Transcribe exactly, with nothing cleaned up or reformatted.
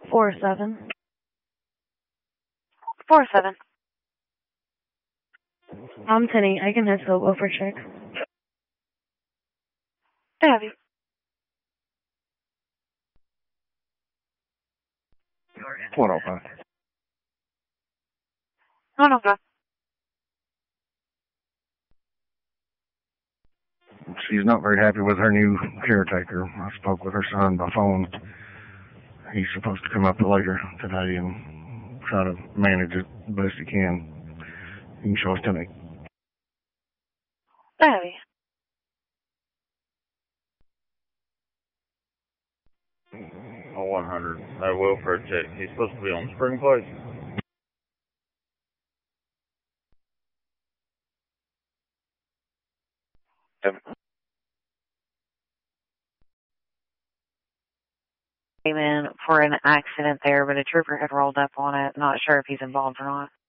Four seven. Four seven. I'm Tenny. I can head to over check. Have you? one oh five. one oh five. She's not very happy with her new caretaker. I spoke with her son by phone. He's supposed to come up later today and try to manage it the best he can. You can show us to me. Have you? Oh, one hundred. That welfare check. He's supposed to be on Spring Place. Came in for an accident there, but a trooper had rolled up on it. Not sure if he's involved or not.